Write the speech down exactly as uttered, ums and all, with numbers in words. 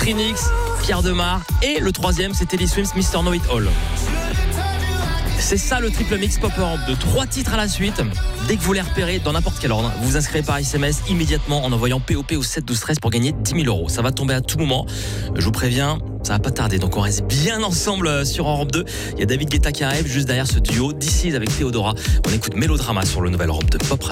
Trinix, Pierre Demar. Et le troisième, c'est Teddy Swims, mister Know It All. C'est ça le triple mix Pop Europe de trois titres à la suite. Dès que vous les repérez dans n'importe quel ordre, vous vous inscrivez par S M S immédiatement en envoyant P O P au sept douze treize pour gagner dix mille euros. Ça va tomber à tout moment. Je vous préviens, ça va pas tarder. Donc on reste bien ensemble sur Europe deux. Il y a David Guetta qui arrive juste derrière ce duo. This Is avec Théodora. On écoute Mélodrama sur le nouvel Europe deux Pop Radio.